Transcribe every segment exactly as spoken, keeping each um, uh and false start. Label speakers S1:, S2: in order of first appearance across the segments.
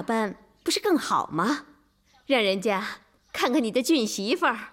S1: 扮不是更好吗？让人家看看你的俊媳妇儿。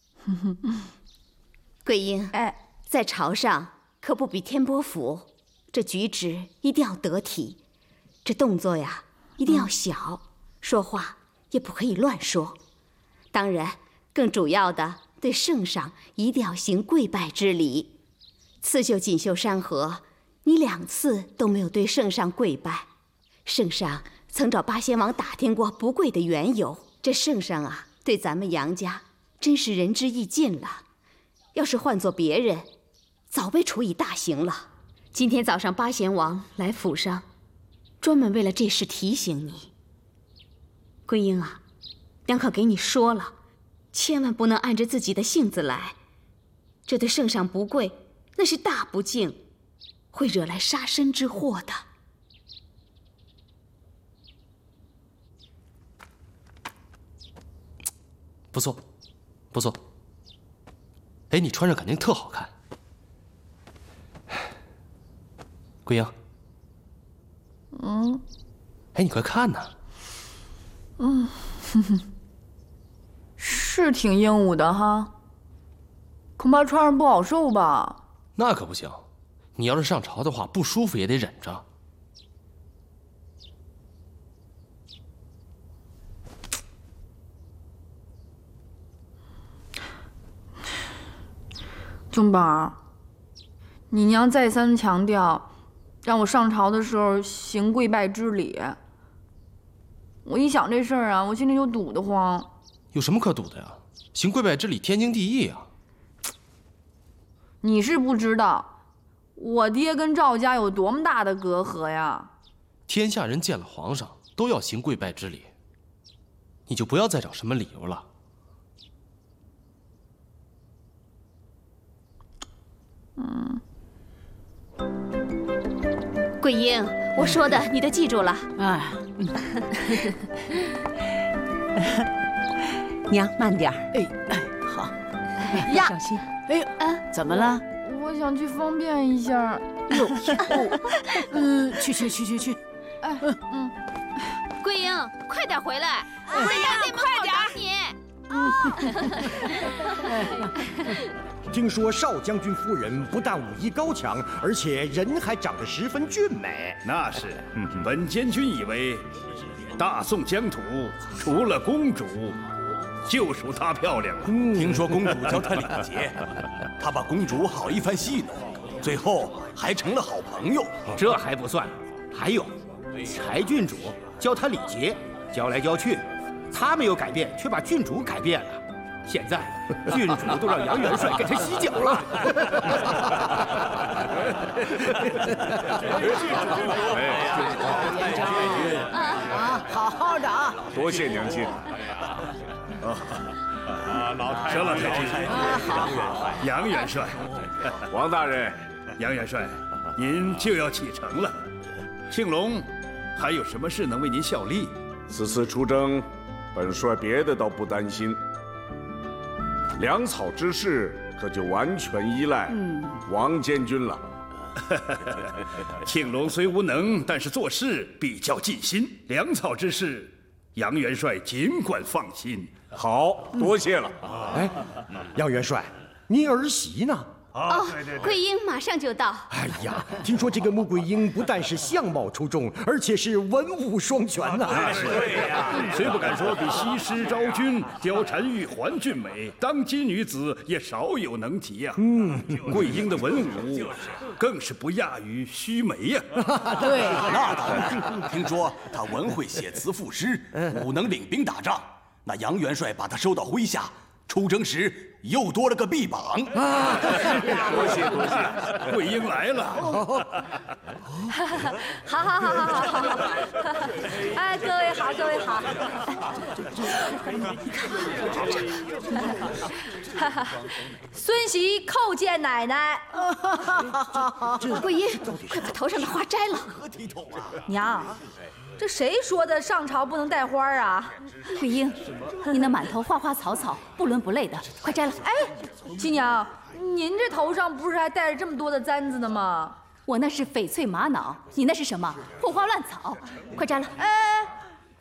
S1: 桂英，
S2: 哎，
S1: 在朝上可不比天波府，这举止一定要得体，这动作呀一定要小，嗯、说话也不可以乱说。当然，更主要的，对圣上一定要行跪拜之礼。刺绣锦绣山河，你两次都没有对圣上跪拜，圣上曾找八仙王打听过不跪的缘由。这圣上啊，对咱们杨家真是仁至义尽了。要是换做别人，早被处以大刑了。今天早上八贤王来府上，专门为了这事提醒你。桂英啊，娘可给你说了，千万不能按着自己的性子来，这对圣上不跪，那是大不敬，会惹来杀身之祸的。
S3: 不错，不错。哎，你穿上肯定特好看。桂英，
S2: 嗯，
S3: 哎，你快看呐。
S2: 嗯，哼哼，是挺英武的哈，恐怕穿上不好受吧？
S3: 那可不行，你要是上朝的话，不舒服也得忍着。
S2: 宗宝，你娘再三强调，让我上朝的时候行跪拜之礼。我一想这事儿啊，我心里就堵得慌。
S3: 有什么可堵的呀？行跪拜之礼天经地义啊。
S2: 你是不知道，我爹跟赵家有多么大的隔阂呀。
S3: 天下人见了皇上都要行跪拜之礼，你就不要再找什么理由了。
S2: 嗯，
S1: 桂英，我说的你都记住了。
S4: 哎，娘慢点儿。哎哎，好，呀，小心。哎呦，啊，怎么了？
S2: 我想去方便一下。
S4: 哟，嗯，去去去去去。
S2: 哎，嗯嗯，
S1: 桂英，快点回来！
S5: 桂英，快点！
S6: 听说少将军夫人不但武艺高强，而且人还长得十分俊美。
S7: 那是，本监军以为，大宋疆土除了公主，就属她漂亮了。
S8: 嗯、听说公主教她礼节，她把公主好一番戏弄，最后还成了好朋友。
S9: 这还不算，还有，柴郡主教她礼节，教来教去，她没有改变，却把郡主改变了。现在郡主都让杨元帅给他洗脚了。
S4: 啊，好好的啊！
S7: 多谢娘亲。啊，老太升了，太君。
S4: 啊，好好。
S7: 杨元帅，王大人，杨元帅，您就要启程了。庆隆，还有什么事能为您效力？
S10: 此次出征，本帅别的倒不担心。粮草之事可就完全依赖王监军了。
S7: 庆隆虽无能，但是做事比较尽心。粮草之事，杨元帅尽管放心。
S10: 好，多谢了。
S6: 哎，杨元帅，您儿媳呢？
S1: 哦，桂英马上就到。
S6: 哎呀，听说这个穆桂英不但是相貌出众，而且是文武双全呐。
S7: 对呀，虽不敢说比西施昭君、貂蝉玉环俊美，当今女子也少有能及呀。嗯，桂英的文武更是不亚于须眉呀。
S4: 对，
S8: 那当然。听说她文会写词赋诗，武能领兵打仗。那杨元帅把她收到麾下。出征时又多了个臂膀
S7: 啊！多谢多谢，桂英来了。
S5: 好好好好好好！哎，各位好，各位好。孙媳叩见奶奶。
S1: 桂英，快把头上的花摘了。
S5: 娘。这谁说的上朝不能带花啊？
S1: 桂英，你那满头花花草草，不伦不类的，快摘了！
S5: 哎，亲娘，您这头上不是还带着这么多的簪子呢吗？
S1: 我那是翡翠玛瑙，你那是什么？破花乱草，快摘了！
S5: 哎，